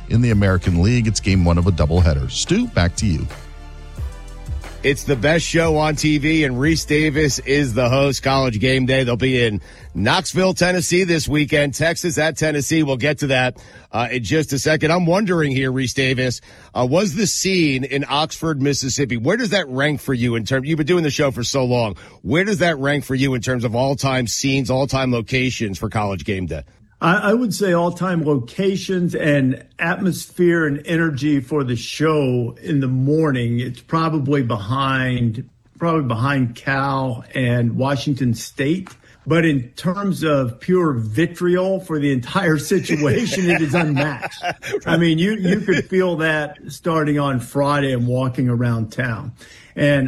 in the American League. It's game one of a doubleheader. Stu, back to you. It's the best show on TV, and Reese Davis is the host. College Game Day. They'll be in Knoxville, Tennessee this weekend. Texas at Tennessee. We'll get to that in just a second. I'm wondering here, Reese Davis, was the scene in Oxford, Mississippi, where does that rank for you in terms, you've been doing the show for so long, where does that rank for you in terms of all-time scenes, all-time locations for College Game Day? I would say all-time locations and atmosphere and energy for the show in the morning. It's probably behind Cal and Washington State. But in terms of pure vitriol for the entire situation, it is unmatched. Right. I mean, you could feel that starting on Friday and walking around town. And,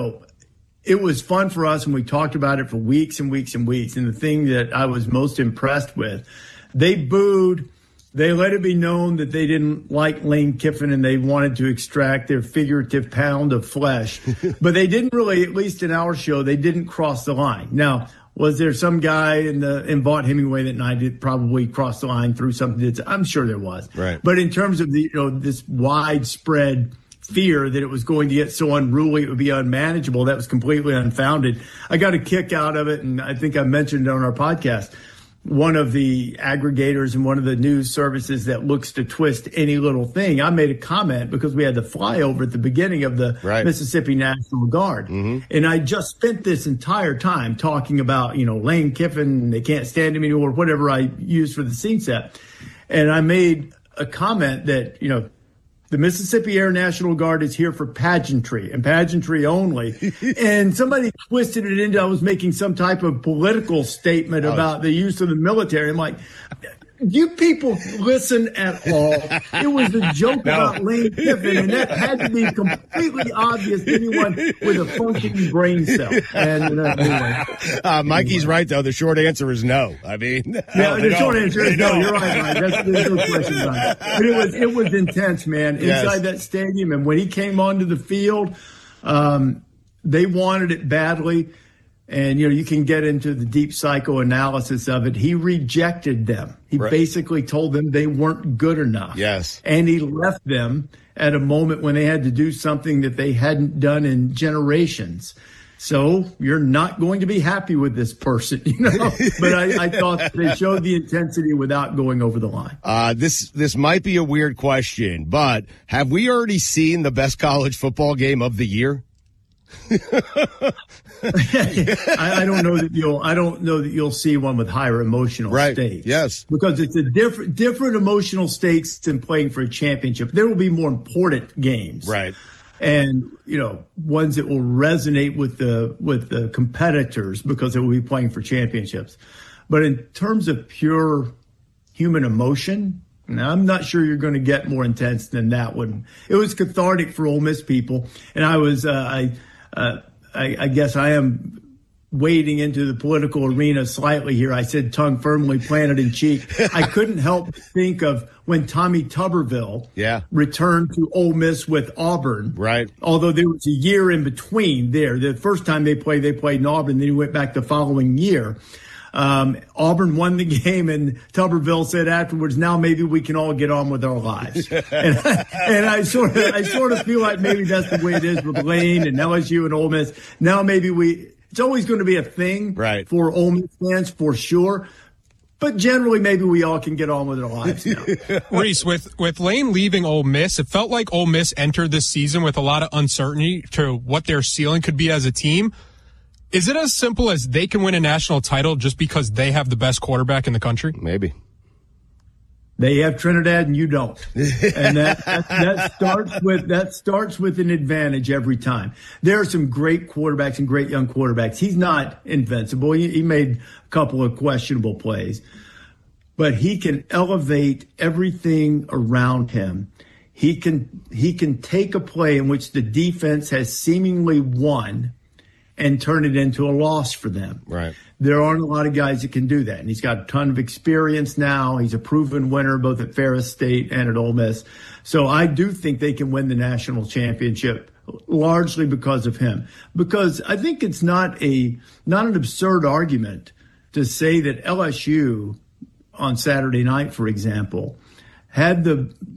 it was fun for us, and we talked about it for weeks and weeks and weeks. And the thing that I was most impressed with, they booed. They let it be known that they didn't like Lane Kiffin and they wanted to extract their figurative pound of flesh. But they didn't really, at least in our show, they didn't cross the line. Now, was there some guy in Vaught Hemingway that night that probably crossed the line through something? I'm sure there was. Right. But in terms of this widespread fear that it was going to get so unruly it would be unmanageable, that was completely unfounded. I got a kick out of it, and I think I mentioned it on our podcast. One of the aggregators and one of the news services that looks to twist any little thing, I made a comment because we had the flyover at the beginning of the Mississippi National Guard. Mm-hmm. And I just spent this entire time talking about, Lane Kiffin, they can't stand him anymore, whatever I used for the scene set. And I made a comment that, the Mississippi Air National Guard is here for pageantry and pageantry only. And somebody twisted it into I was making some type of political statement about the use of the military. I'm like, you people listen at all? It was a joke about Lane Kiffin, and that had to be completely obvious to anyone with a functioning brain cell. And anyway. Mikey's right, though. The short answer is no. I mean, the short answer is no. You're right. There's no question about it. But it was intense, man, inside that stadium. And when he came onto the field, they wanted it badly. And, you can get into the deep psychoanalysis of it. He rejected them. He basically told them they weren't good enough. Yes. And he left them at a moment when they had to do something that they hadn't done in generations. So you're not going to be happy with this person, But I thought they showed the intensity without going over the line. This might be a weird question, but have we already seen the best college football game of the year? I don't know that you'll see one with higher emotional stakes. Yes, because it's a different emotional stakes than playing for a championship. There will be more important games, right? And ones that will resonate with the competitors because they will be playing for championships. But in terms of pure human emotion, now, I'm not sure you're going to get more intense than that one. It was cathartic for Ole Miss people, and I was I guess I am wading into the political arena slightly here. I said tongue firmly planted in cheek. I couldn't help think of when Tommy Tuberville returned to Ole Miss with Auburn. Right. Although there was a year in between there. The first time they played in Auburn, then he went back the following year. Auburn won the game, and Tuberville said afterwards, now maybe we can all get on with our lives. and I sort of feel like maybe that's the way it is with Lane and LSU and Ole Miss. Now maybe it's always going to be a thing for Ole Miss fans for sure. But generally, maybe we all can get on with our lives now. Reese, with Lane leaving Ole Miss, it felt like Ole Miss entered this season with a lot of uncertainty to what their ceiling could be as a team. Is it as simple as they can win a national title just because they have the best quarterback in the country? Maybe. They have Trinidad and you don't. And that starts with an advantage every time. There are some great quarterbacks and great young quarterbacks. He's not invincible. He made a couple of questionable plays, but he can elevate everything around him. He can take a play in which the defense has seemingly won and turn it into a loss for them. Right. There aren't a lot of guys that can do that. And he's got a ton of experience now. He's a proven winner both at Ferris State and at Ole Miss. So I do think they can win the national championship largely because of him. Because I think it's not an absurd argument to say that LSU on Saturday night, for example, had the